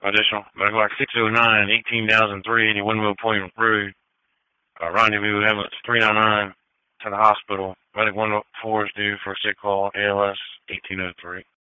Additional medical act 609, 18,380 Windmill Point Road. Rendezvous ambulance 399 to the hospital. Medic 104 is due for a sick call, ALS 1803.